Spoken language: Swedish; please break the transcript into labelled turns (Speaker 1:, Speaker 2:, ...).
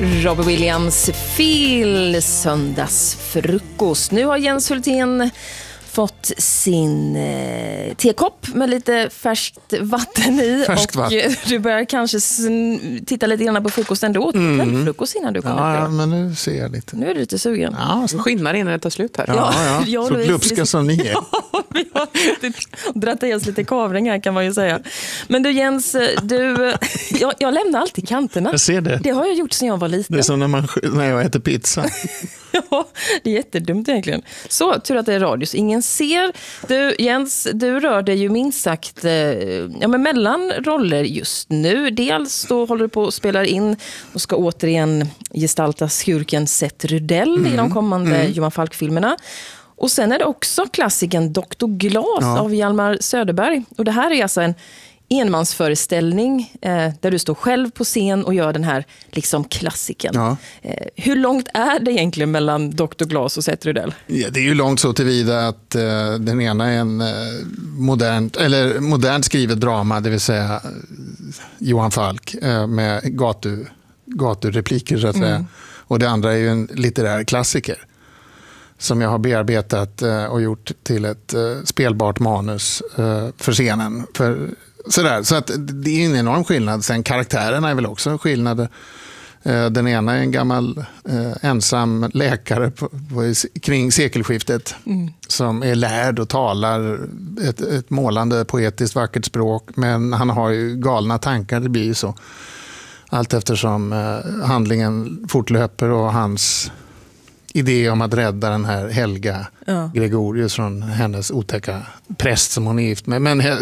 Speaker 1: Robbie Williams, Phil, söndagsfrukost. Nu har Jens Hultén fått sin tekopp med lite färskt vatten i. Du börjar kanske titta lite grann på frukosten då. Frukost innan du kommer.
Speaker 2: Ja, men nu ser jag lite.
Speaker 1: Nu är du lite sugen.
Speaker 3: Ja, så skynnar innan det tar slut här.
Speaker 2: Ja. Så glupska som ni är.
Speaker 1: Ja, vi har dratt i oss lite kavring här kan man ju säga. Men du Jens, jag lämnar alltid kanterna.
Speaker 2: Jag ser det.
Speaker 1: Det har jag gjort sedan jag var liten.
Speaker 2: Det är som när jag äter pizza.
Speaker 1: Ja, det är jättedumt egentligen. Så, tur att det är radio så ingen ser. Du, Jens, du rör dig ju minst sagt men mellan roller just nu. Dels då håller du på att spela in och ska återigen gestalta skurken Seth Rydell i de kommande Johan Falk-filmerna. Och sen är det också klassikern Dr. Glas av Hjalmar Söderberg. Och det här är alltså en enmansföreställning där du står själv på scen och gör den här liksom klassiken. Ja. Hur långt är det egentligen mellan Dr. Glas och Seth Rydell?
Speaker 2: Ja, det är ju långt så tillvida att den ena är en modernt skrivet drama, det vill säga Johan Falk med gaturepliker så att säga. Och det andra är ju en litterär klassiker som jag har bearbetat och gjort till ett spelbart manus för scenen. Så att det är en enorm skillnad. Sen karaktärerna är väl också en skillnad. Den ena är en gammal ensam läkare kring sekelskiftet som är lärd och talar ett målande, poetiskt, vackert språk. Men han har ju galna tankar, det blir ju så. Allt eftersom handlingen fortlöper och hans idé om att rädda den här Helga Gregorius från hennes otäcka präst som hon är gift med. Men